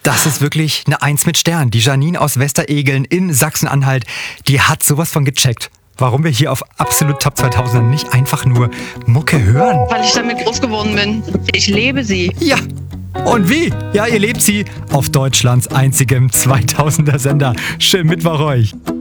Das ist wirklich eine Eins mit Stern. Die Janine aus Westeregeln in Sachsen-Anhalt, die hat sowas von gecheckt. Warum wir hier auf Absolut Top 2000 nicht einfach nur Mucke hören. Weil ich damit groß geworden bin. Ich lebe sie. Ja. Und wie? Ja, ihr lebt sie auf Deutschlands einzigem 2000er Sender. Schönen Mittwoch euch.